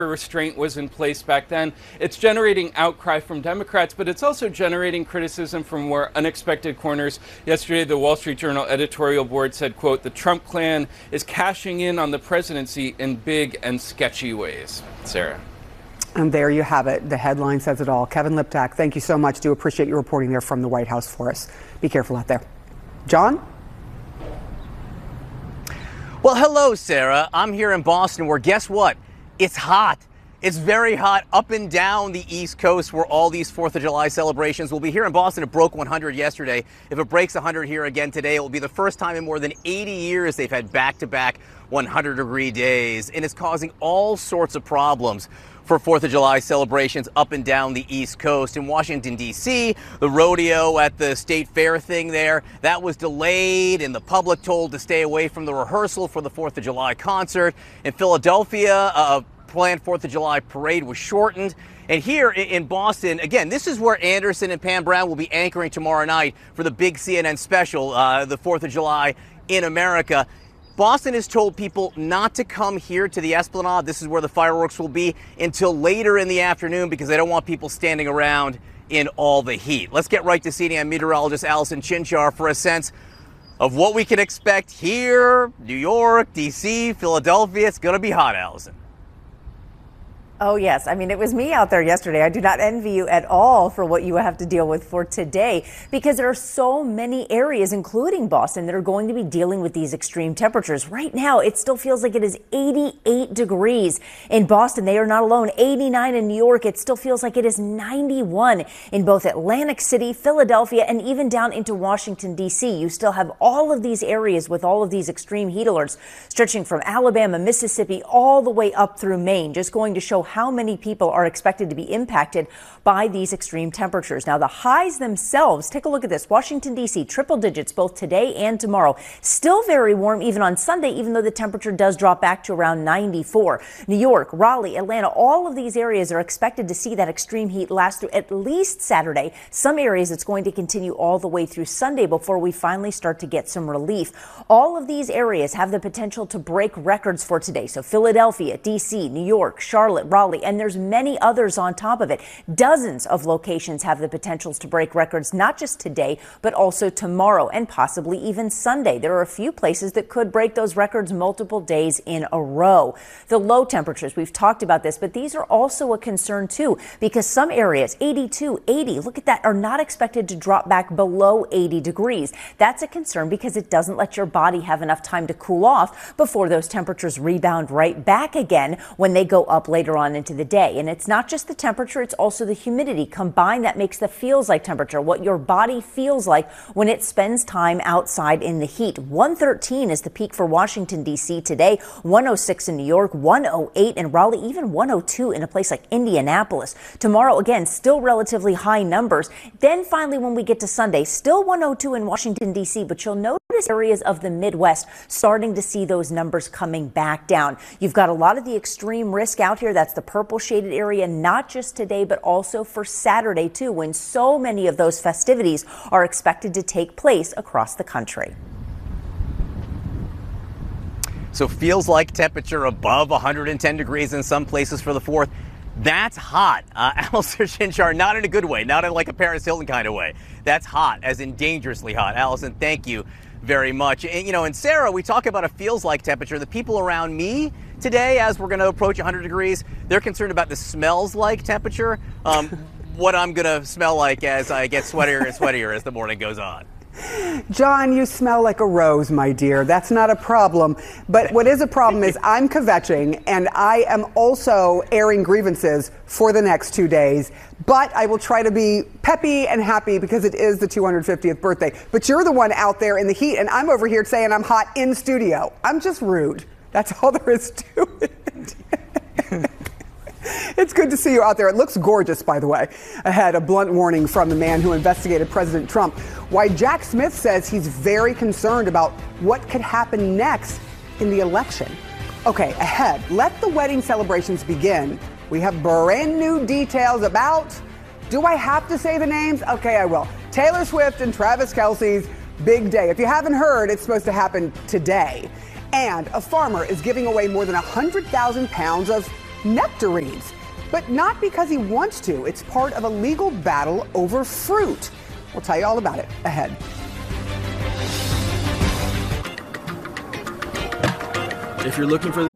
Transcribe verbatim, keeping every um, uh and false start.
restraint was in place back then. It's generating outcry from Democrats, but it's also generating criticism from more unexpected corners. Yesterday, the Wall Street Journal editorial board said, quote, "The Trump clan is cashing in on the presidency in big and sketchy ways." Sarah. And there you have it. The headline says it all. Kevin Liptak, thank you so much. Do appreciate you reporting there from the White House for us. Be careful out there. John? Well, hello, Sarah. I'm here in Boston where, guess what? It's hot. It's very hot up and down the East Coast where all these fourth of July celebrations will be. Here in Boston, it broke one hundred yesterday. If it breaks one hundred here again today, it will be the first time in more than eighty years they've had back-to-back one hundred degree days. And it's causing all sorts of problems for fourth of July celebrations up and down the East Coast. In Washington, D C, the rodeo at the State Fair thing there, that was delayed and the public told to stay away from the rehearsal for the fourth of July concert. In Philadelphia, a planned fourth of July parade was shortened. And here in Boston, again, this is where Anderson and Pam Brown will be anchoring tomorrow night for the big C N N special, uh, the fourth of July in America. Boston has told people not to come here to the Esplanade. This is where the fireworks will be until later in the afternoon because they don't want people standing around in all the heat. Let's get right to C N N meteorologist Allison Chinchar for a sense of what we can expect here, New York, D C, Philadelphia. It's going to be hot, Allison. Oh, yes. I mean, it was me out there yesterday. I do not envy you at all for what you have to deal with for today because there are so many areas, including Boston, that are going to be dealing with these extreme temperatures. Right now, it still feels like it is eighty-eight degrees in Boston. They are not alone. eighty-nine in New York. It still feels like it is ninety-one in both Atlantic City, Philadelphia, and even down into Washington, D C. You still have all of these areas with all of these extreme heat alerts stretching from Alabama, Mississippi, all the way up through Maine, just going to show how many people are expected to be impacted by these extreme temperatures. Now, the highs themselves, take a look at this. Washington, D C, triple digits both today and tomorrow. Still very warm even on Sunday, even though the temperature does drop back to around ninety-four. New York, Raleigh, Atlanta, all of these areas are expected to see that extreme heat last through at least Saturday. Some areas it's going to continue all the way through Sunday before we finally start to get some relief. All of these areas have the potential to break records for today. So Philadelphia, D C, New York, Charlotte, Raleigh, and there's many others on top of it. Dozens of locations have the potentials to break records, not just today, but also tomorrow and possibly even Sunday. There are a few places that could break those records multiple days in a row. The low temperatures, we've talked about this, but these are also a concern too, because some areas, eighty-two, eighty, look at that, are not expected to drop back below eighty degrees. That's a concern because it doesn't let your body have enough time to cool off before those temperatures rebound right back again when they go up later on into the day. And it's not just the temperature, it's also the humidity combined that makes the feels like temperature, what your body feels like when it spends time outside in the heat. one thirteen is the peak for Washington, D C today, one oh six in New York, one oh eight in Raleigh, even one oh two in a place like Indianapolis. Tomorrow, again, still relatively high numbers. Then finally, when we get to Sunday, still one oh two in Washington, D C, but you'll notice areas of the Midwest starting to see those numbers coming back down. You've got a lot of the extreme risk out here. That's the purple shaded area, not just today, but also for Saturday too, when so many of those festivities are expected to take place across the country. So feels like temperature above one hundred ten degrees in some places for the fourth. That's hot. Uh, Allison Chinchar, not in a good way, not in like a Paris Hilton kind of way. That's hot, as in dangerously hot. Allison, thank you very much. And, you know, and Sarah, we talk about a feels like temperature. The people around me today, as we're going to approach one hundred degrees, they're concerned about the smells like temperature. Um, what I'm going to smell like as I get sweatier and sweatier as the morning goes on. John, you smell like a rose, my dear. That's not a problem. But what is a problem is I'm kvetching, and I am also airing grievances for the next two days. But I will try to be peppy and happy because it is the two hundred fiftieth birthday. But you're the one out there in the heat, and I'm over here saying I'm hot in studio. I'm just rude. That's all there is to it. It's good to see you out there. It looks gorgeous, by the way. Ahead, a blunt warning from the man who investigated President Trump. Why Jack Smith says he's very concerned about what could happen next in the election. Okay, ahead, let the wedding celebrations begin. We have brand new details about, do I have to say the names? Okay, I will. Taylor Swift and Travis Kelce's big day. If you haven't heard, it's supposed to happen today. And a farmer is giving away more than one hundred thousand pounds of nectarines. But not because he wants to. It's part of a legal battle over fruit. We'll tell you all about it ahead. If you're looking for